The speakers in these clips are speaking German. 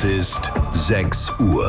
ist 6 Uhr.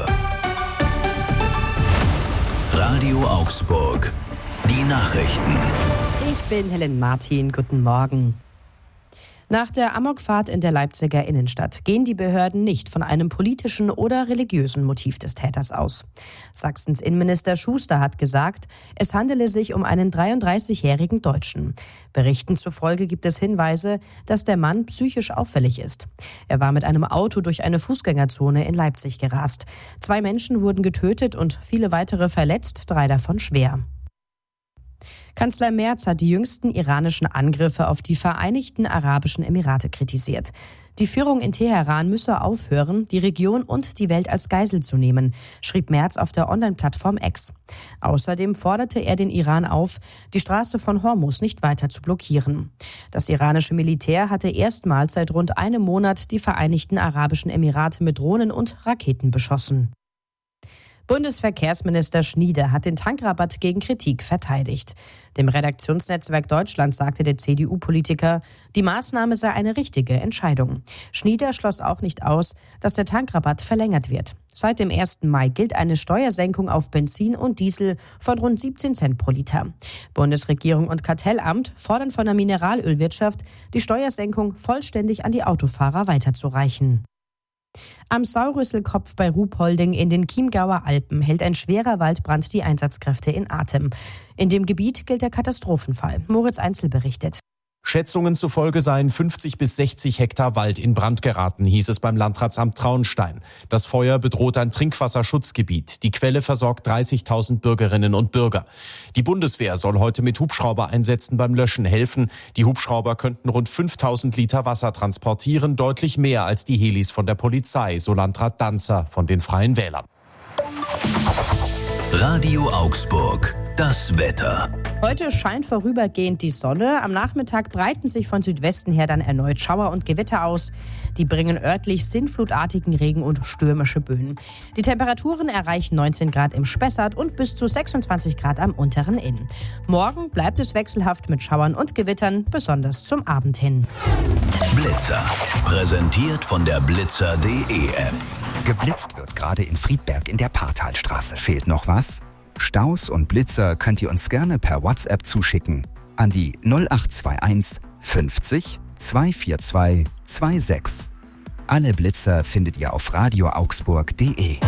Radio Augsburg. Die Nachrichten. Ich bin Helen Martin. Guten Morgen. Nach der Amokfahrt in der Leipziger Innenstadt gehen die Behörden nicht von einem politischen oder religiösen Motiv des Täters aus. Sachsens Innenminister Schuster hat gesagt, es handele sich um einen 33-jährigen Deutschen. Berichten zufolge gibt es Hinweise, dass der Mann psychisch auffällig ist. Er war mit einem Auto durch eine Fußgängerzone in Leipzig gerast. 2 Menschen wurden getötet und viele weitere verletzt, 3 davon schwer. Kanzler Merz hat die jüngsten iranischen Angriffe auf die Vereinigten Arabischen Emirate kritisiert. Die Führung in Teheran müsse aufhören, die Region und die Welt als Geisel zu nehmen, schrieb Merz auf der Online-Plattform X. Außerdem forderte er den Iran auf, die Straße von Hormuz nicht weiter zu blockieren. Das iranische Militär hatte erstmals seit rund einem Monat die Vereinigten Arabischen Emirate mit Drohnen und Raketen beschossen. Bundesverkehrsminister Schnieder hat den Tankrabatt gegen Kritik verteidigt. Dem Redaktionsnetzwerk Deutschland sagte der CDU-Politiker, die Maßnahme sei eine richtige Entscheidung. Schnieder schloss auch nicht aus, dass der Tankrabatt verlängert wird. Seit dem 1. Mai gilt eine Steuersenkung auf Benzin und Diesel von rund 17 Cent pro Liter. Bundesregierung und Kartellamt fordern von der Mineralölwirtschaft, die Steuersenkung vollständig an die Autofahrer weiterzureichen. Am Saurüsselkopf bei Ruhpolding in den Chiemgauer Alpen hält ein schwerer Waldbrand die Einsatzkräfte in Atem. In dem Gebiet gilt der Katastrophenfall. Moritz Einzel berichtet. Schätzungen zufolge seien 50 bis 60 Hektar Wald in Brand geraten, hieß es beim Landratsamt Traunstein. Das Feuer bedroht ein Trinkwasserschutzgebiet. Die Quelle versorgt 30.000 Bürgerinnen und Bürger. Die Bundeswehr soll heute mit Hubschraubereinsätzen beim Löschen helfen. Die Hubschrauber könnten rund 5.000 Liter Wasser transportieren, deutlich mehr als die Helis von der Polizei, so Landrat Danzer von den Freien Wählern. Radio Augsburg. Das Wetter. Heute scheint vorübergehend die Sonne. Am Nachmittag breiten sich von Südwesten her dann erneut Schauer und Gewitter aus. Die bringen örtlich sintflutartigen Regen und stürmische Böen. Die Temperaturen erreichen 19 Grad im Spessart und bis zu 26 Grad am unteren Inn. Morgen bleibt es wechselhaft mit Schauern und Gewittern, besonders zum Abend hin. Blitzer. Präsentiert von der Blitzer.de App. Geblitzt wird gerade in Friedberg in der Parthalstraße. Fehlt noch was? Staus und Blitzer könnt ihr uns gerne per WhatsApp zuschicken an die 0821 50 242 26. Alle Blitzer findet ihr auf radioaugsburg.de.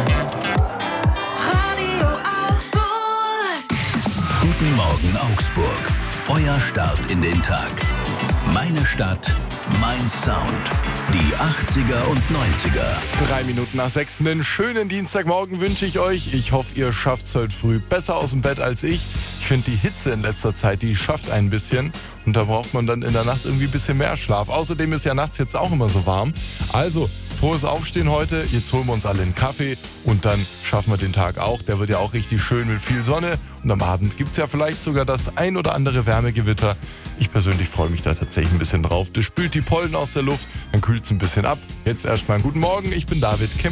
Radio Augsburg. Guten Morgen Augsburg. Euer Start in den Tag. Meine Stadt, mein Sound. Die 80er und 90er. 3 Minuten nach 6. Einen schönen Dienstagmorgen wünsche ich euch. Ich hoffe, ihr schafft es heute früh besser aus dem Bett als ich. Ich finde, die Hitze in letzter Zeit, die schafft ein bisschen. Und da braucht man dann in der Nacht irgendwie ein bisschen mehr Schlaf. Außerdem ist ja nachts jetzt auch immer so warm. Also, frohes Aufstehen heute. Jetzt holen wir uns alle einen Kaffee und dann schaffen wir den Tag auch. Der wird ja auch richtig schön mit viel Sonne. Und am Abend gibt es ja vielleicht sogar das ein oder andere Wärmegewitter. Ich persönlich freue mich da tatsächlich ein bisschen drauf. Das spült die Pollen aus der Luft, dann kühlt es ein bisschen ab. Jetzt erstmal einen guten Morgen. Ich bin David Kemp.